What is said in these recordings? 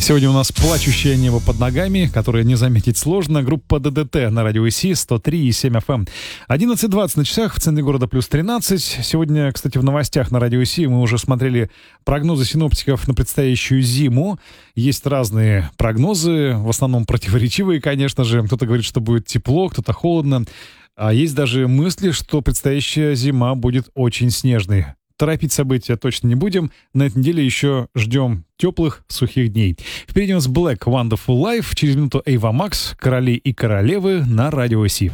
Сегодня у нас «Плачущее небо под ногами», которое не заметить сложно. Группа ДДТ на радио ИСИ 103,7 FM. 11:20 на часах, в центре города плюс 13. Сегодня, кстати, в новостях на радио ИСИ мы уже смотрели прогнозы синоптиков на предстоящую зиму. Есть разные прогнозы, в основном противоречивые, конечно же. Кто-то говорит, что будет тепло, кто-то холодно. А есть даже мысли, что предстоящая зима будет очень снежной. Торопить события точно не будем. На этой неделе еще ждем теплых, сухих дней. Впереди у нас Black Wonderful Life. Через минуту Ava Max, «Короли и королевы» на радио ИСИ.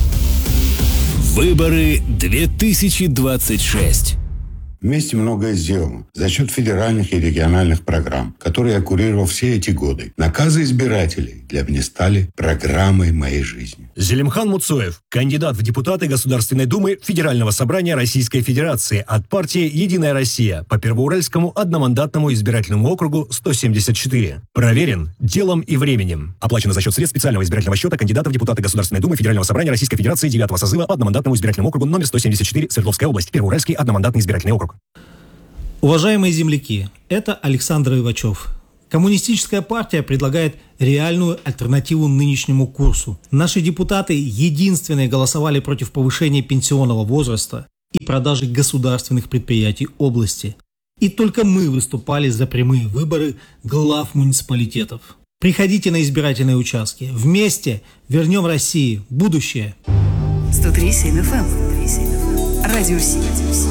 Выборы 2026. Вместе многое сделано за счет федеральных и региональных программ, которые я курировал все эти годы. Наказы избирателей для меня стали программой моей жизни. Зелимхан Муцоев, кандидат в депутаты Государственной Думы Федерального собрания Российской Федерации от партии «Единая Россия» по Первоуральскому одномандатному избирательному округу 174. Проверен делом и временем. Оплачено за счет средств специального избирательного счета кандидата в депутаты Государственной Думы Федерального собрания Российской Федерации 9-го созыва по одномандатному избирательному округу номер 174, Свердловская область, Первоуральский одномандатный избирательный округ. Уважаемые земляки, это Александр Ивачев. Коммунистическая партия предлагает реальную альтернативу нынешнему курсу. Наши депутаты единственные голосовали против повышения пенсионного возраста и продажи государственных предприятий области. И только мы выступали за прямые выборы глав муниципалитетов. Приходите на избирательные участки. Вместе вернем России будущее. 103,7 FM. Радио ИСИ.